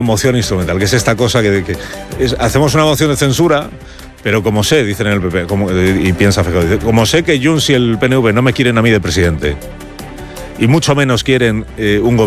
moción instrumental, que es esta cosa hacemos una moción de censura, pero como sé, dicen en el PP, y piensa Feijóo, dice, como sé que Junts y el PNV no me quieren a mí de presidente, y mucho menos quieren un gobierno